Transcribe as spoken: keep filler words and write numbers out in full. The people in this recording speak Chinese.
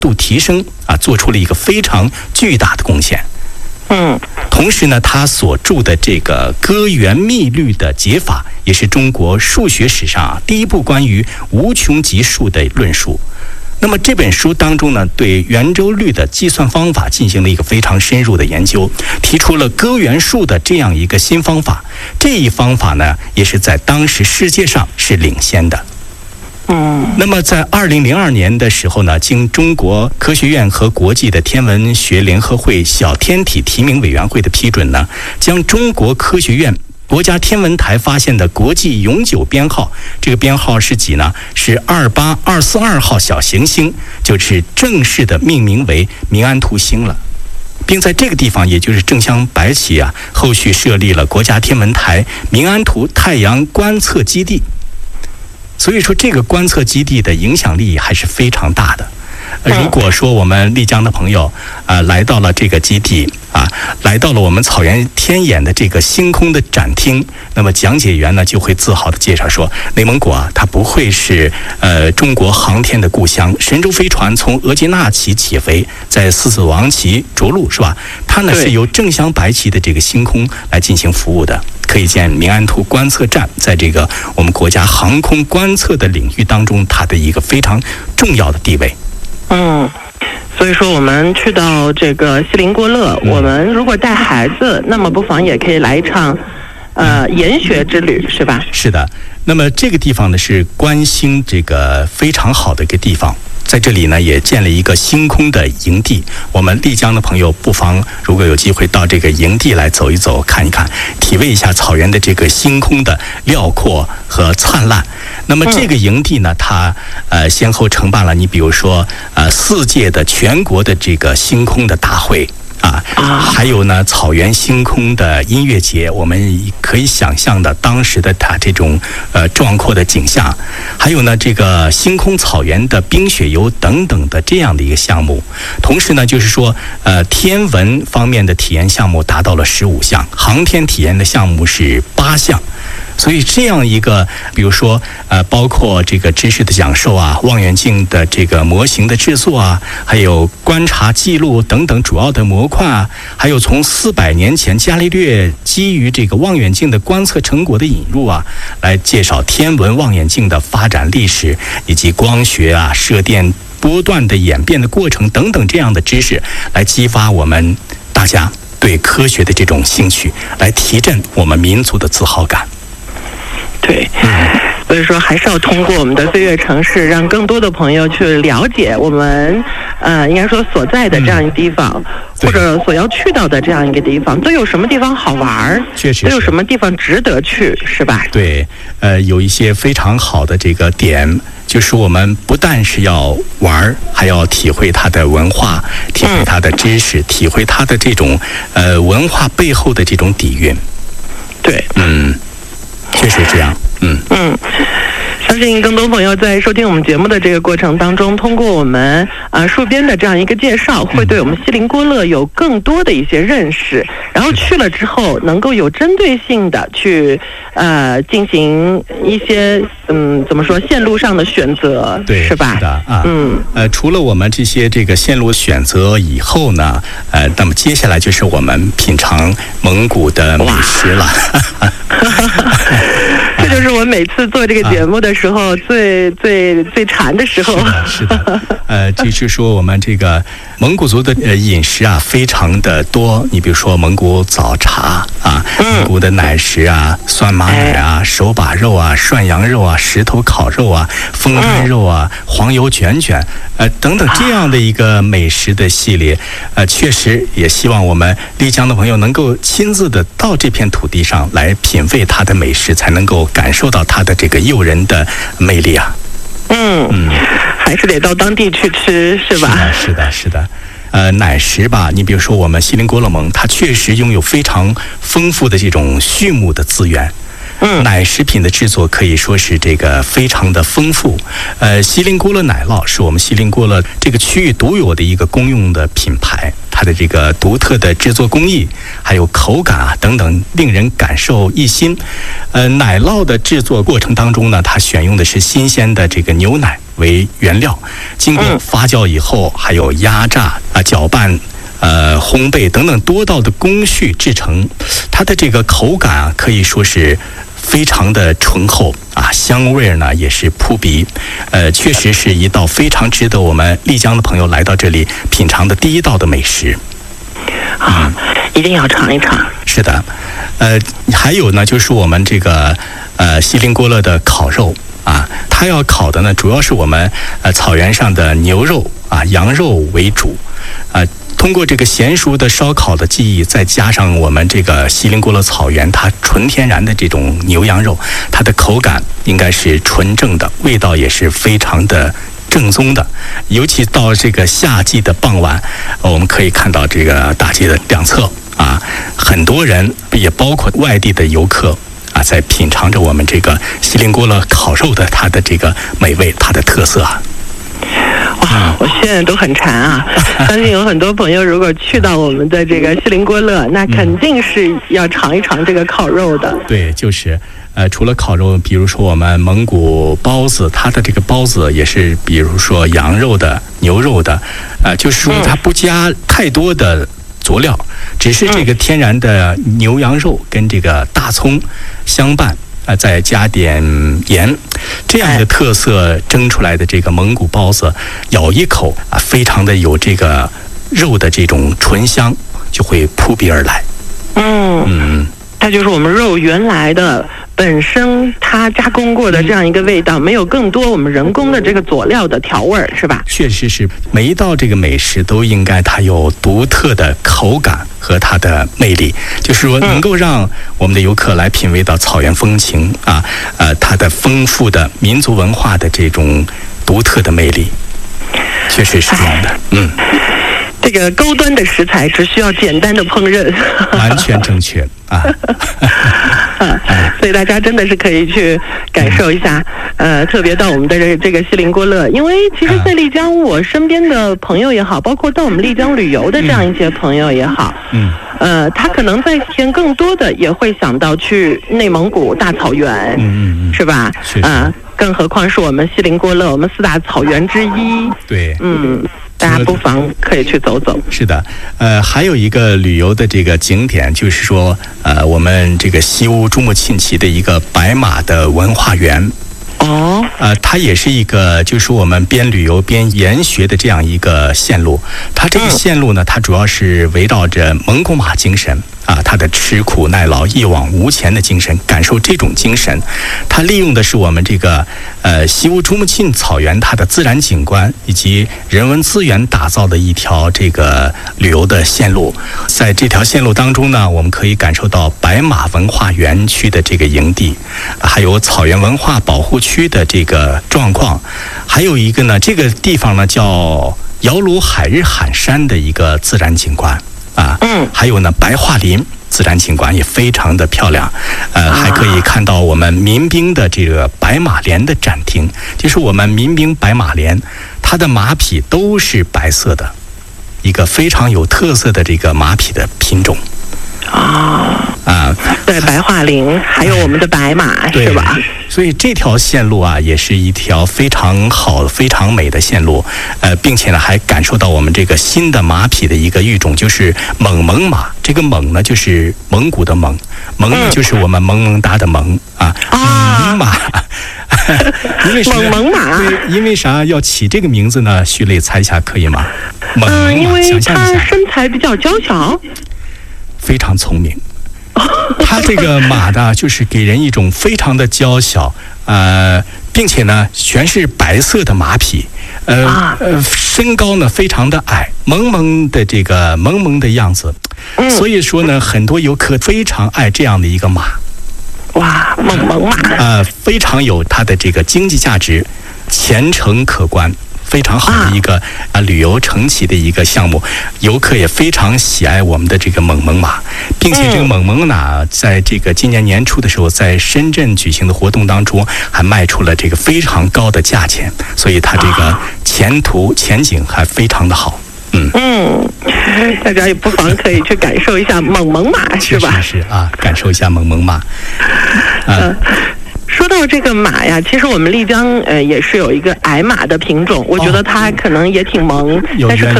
度提升啊，做出了一个非常巨大的贡献。 嗯， 同时呢，他所著的这个歌圆幂律的解法，也是中国数学史上啊第一部关于无穷级数的论述。那么这本书当中呢，对圆周率的计算方法进行了一个非常深入的研究，提出了歌圆数的这样一个新方法。这一方法呢，也是在当时世界上是领先的。 嗯， 那么在二零零二年的时候呢，经中国科学院和国际的天文学联合会小天体提名委员会的批准呢，将中国科学院国家天文台发现的国际永久编号，这个编号是几呢？是二八二四二号小行星，就是正式的命名为明安图星了，并在这个地方，也就是正乡白旗啊，后续设立了国家天文台明安图太阳观测基地。所以说，这个观测基地的影响力还是非常大的。如果说我们丽江的朋友啊、呃、来到了这个基地啊，来到了我们草原天眼的这个星空的展厅，那么讲解员呢就会自豪地介绍说，内蒙古啊，它不会是呃中国航天的故乡。神舟飞船从额济纳旗起飞，在四子王旗着陆，是吧？它呢是由正乡白旗的这个星空来进行服务的。可以见明安图观测站在这个我们国家航空观测的领域当中，它的一个非常重要的地位。 嗯，所以说我们去到这个锡林郭勒，嗯、我们如果带孩子，那么不妨也可以来一场呃研学之旅，是吧？ 是的。那么这个地方呢是观星这个非常好的一个地方。在这里呢，也建了一个星空的营地。我们丽江的朋友不妨如果有机会到这个营地来走一走、看一看，体味一下草原的这个星空的辽阔和灿烂。那么这个营地呢，它呃先后承办了，你比如说呃四届的全国的这个星空的大会。啊，还有呢，草原星空的音乐节，我们可以想象的当时的它这种呃壮阔的景象，还有呢，这个星空草原的冰雪游等等的这样的一个项目。同时呢，就是说呃天文方面的体验项目达到了十五项，航天体验的项目是八项。所以这样一个，比如说，呃，包括这个知识的讲授啊，望远镜的这个模型的制作啊，还有观察记录等等主要的模块啊，还有从四百年前伽利略基于这个望远镜的观测成果的引入啊，来介绍天文望远镜的发展历史，以及光学啊、射电波段的演变的过程等等这样的知识，来激发我们大家对科学的这种兴趣，来提振我们民族的自豪感。 对，所以说还是要通过我们的飞跃城市，让更多的朋友去了解我们呃，应该说所在的这样一个地方，嗯、或者所要去到的这样一个地方，都有什么地方好玩， 确实都有什么地方值得去，是吧？ 对，呃，有一些非常好的这个点，就是我们不但是要玩，还要体会它的文化，体会它的知识，嗯、体会它的这种呃文化背后的这种底蕴。 对， 嗯。确实这样，嗯嗯，相信更多朋友在收听我们节目的这个过程当中，通过我们呃戍边的这样一个介绍，会对我们锡林郭勒有更多的一些认识，然后去了之后能够有针对性的去呃进行一些嗯怎么说线路上的选择， 对， 是吧？ 是的啊，嗯呃，除了我们这些这个线路选择以后呢，呃，那么接下来就是我们品尝蒙古的美食了。 这就是我每次做这个节目的时候、啊、最最最馋的时候。 是的，是的。呃，就是说我们这个蒙古族的呃饮食啊，非常的多。你比如说蒙古早茶啊，蒙古的奶食啊，酸麻奶啊，手把肉啊，涮羊肉啊，石头烤肉啊，风干肉啊，黄油卷卷，呃等等这样的一个美食的系列，呃，确实也希望我们丽江的朋友能够亲自的到这片土地上来品味它的美食，才能够感受到它的这个诱人的魅力啊。 嗯嗯，还是得到当地去吃，是吧？ 是的，是的，是的。呃，奶食吧，你比如说我们锡林郭勒盟，它确实拥有非常丰富的这种畜牧的资源。嗯，奶食品的制作可以说是这个非常的丰富。呃，锡林郭勒奶酪是我们锡林郭勒这个区域独有的一个公用的品牌，它的这个独特的制作工艺，还有口感啊等等，令人感受一新。呃，奶酪的制作过程当中呢，它选用的是新鲜的这个牛奶为原料，经过发酵以后，还有压榨啊、搅拌、呃烘焙等等多道的工序制成，它的这个口感啊，可以说是非常的醇厚啊，香味呢也是扑鼻，呃，确实是一道非常值得我们丽江的朋友来到这里品尝的第一道的美食。 啊，一定要尝一尝。 是的，呃，还有呢，就是我们这个呃锡林郭勒的烤肉啊，它要烤的呢，主要是我们呃草原上的牛肉啊、羊肉为主啊。通过这个娴熟的烧烤的技艺，再加上我们这个锡林郭勒草原它纯天然的这种牛羊肉，它的口感应该是纯正的，味道也是非常的正宗的。尤其到这个夏季的傍晚，我们可以看到这个大街的两侧啊，很多人也包括外地的游客啊，在品尝着我们这个锡林郭勒烤肉的它的这个美味，它的特色啊。 哇，我现在都很馋啊！相信有很多朋友如果去到我们的这个锡林郭勒，那肯定是要尝一尝这个烤肉的。 对，就是呃，除了烤肉，比如说我们蒙古包子，它的这个包子也是，比如说羊肉的、牛肉的，呃，就是说它不加太多的佐料，只是这个天然的牛羊肉跟这个大葱相拌。啊，再加点盐，这样的特色蒸出来的这个蒙古包子，咬一口啊，非常的有这个肉的这种醇香，就会扑鼻而来。 嗯嗯，它就是我们肉原来的本身它加工过的这样一个味道，没有更多我们人工的这个佐料的调味儿，是吧？ 确实是，每一道这个美食都应该它有独特的口感和它的魅力，就是说能够让我们的游客来品味到草原风情啊，呃，它的丰富的民族文化的这种独特的魅力，确实是这样的。嗯， 这个高端的食材只需要简单的烹饪， 完全正确啊。 啊，所以大家真的是可以去感受一下，呃，特别到我们的这这个锡林郭勒，因为其实，在丽江，我身边的朋友也好，包括到我们丽江旅游的这样一些朋友也好，嗯，呃，他可能在前更多的也会想到去内蒙古大草原，嗯嗯，是吧？ 是啊，更何况是我们锡林郭勒，我们四大草原之一， 对， 嗯。大家不妨可以去走走。是的， 呃，还有一个旅游的这个景点，就是说，呃，我们这个西乌珠穆沁旗的一个白马的文化园。 哦， 呃，它也是一个，就是我们边旅游边研学的这样一个线路。它这个线路呢，它主要是围绕着蒙古马精神啊，它的吃苦耐劳、一往无前的精神，感受这种精神。它利用的是我们这个呃西乌珠穆沁草原它的自然景观以及人文资源打造的一条这个旅游的线路。在这条线路当中呢，我们可以感受到白马文化园区的这个营地，还有草原文化保护区的这个状况，还有一个呢，这个地方呢叫瑶鲁海日罕山的一个自然景观啊，嗯，还有呢白桦林自然景观也非常的漂亮，呃，还可以看到我们民兵的这个白马连的展厅，就是我们民兵白马连，它的马匹都是白色的，一个非常有特色的这个马匹的品种。 啊啊，对，白桦林，还有我们的白马，是吧？ 所以这条线路啊，也是一条非常好、非常美的线路，呃，并且呢，还感受到我们这个新的马匹的一个育种，就是蒙蒙马。这个蒙呢，就是蒙古的蒙，蒙呢就是我们萌萌哒的萌啊，蒙马。因为蒙蒙马， 对，因为啥要起这个名字呢？徐磊猜一下可以吗？蒙蒙马， 因为它身材比较娇小。 非常聪明，它这个马呢，就是给人一种非常的娇小，呃，并且呢，全是白色的马匹，呃呃，身高呢非常的矮，萌萌的这个萌萌的样子，所以说呢，很多游客非常爱这样的一个马。 哇，萌萌马啊、 呃，非常有它的这个经济价值，前程可观。非常好的一个啊旅游承启的一个项目，游客也非常喜爱我们的这个蒙蒙马，并且这个蒙蒙马在这个今年年初的时候，在深圳举行的活动当中，还卖出了这个非常高的价钱，所以它这个前途前景还非常的好。嗯嗯，大家也不妨可以去感受一下蒙蒙马，是吧？ 是是啊，感受一下蒙蒙马。 嗯。 说到这个马呀，其实我们丽江呃也是有一个矮马的品种，我觉得它可能也挺萌，但是可